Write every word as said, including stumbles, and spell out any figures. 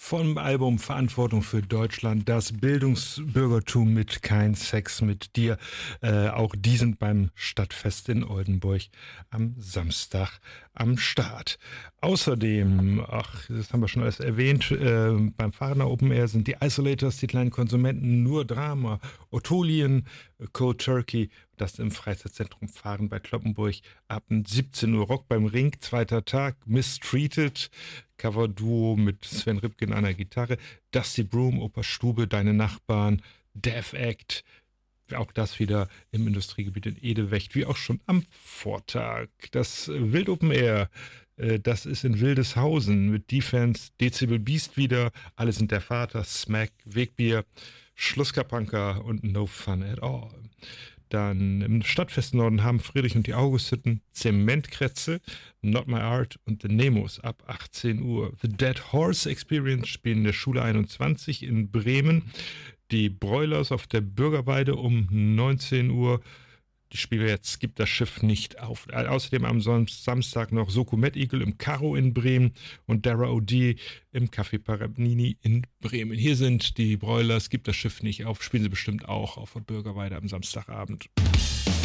Vom Album Verantwortung für Deutschland, das Bildungsbürgertum mit Kein Sex mit dir. Äh, auch die sind beim Stadtfest in Oldenburg am Samstag am Start. Außerdem, ach, das haben wir schon alles erwähnt, äh, beim Fahrener Open Air sind die Isolators, die kleinen Konsumenten, nur Drama, Otolien, Cold Turkey, das im Freizeitzentrum Fahren bei Cloppenburg ab siebzehn Uhr. Rock beim Ring, zweiter Tag, Mistreated, Coverduo mit Sven Ripken an der Gitarre, Dusty Broom, Oper Stube, Deine Nachbarn, Death Act, auch das wieder im Industriegebiet in Edewecht, wie auch schon am Vortag. Das Wild Open Air, äh, das ist in Wildeshausen mit Defense, Dezibel Beast wieder, Alle sind der Vater, Smack, Wegbier, Schlusskapanker und No Fun at All. Dann im Stadtfest Norden haben Friedrich und die Augusthütten, Zementkretze, Not My Art und The Nemos ab achtzehn Uhr. The Dead Horse Experience spielen in der Schule einundzwanzig in Bremen. Die Broilers auf der Bürgerweide um neunzehn Uhr. Die spielen jetzt Gibt das Schiff nicht auf. Außerdem am Samstag noch Soko Mad Eagle im Karo in Bremen und Dara O'D im Café Paranini in Bremen. Hier sind die Broilers, Gibt das Schiff nicht auf. Spielen sie bestimmt auch auf der Bürgerweide am Samstagabend.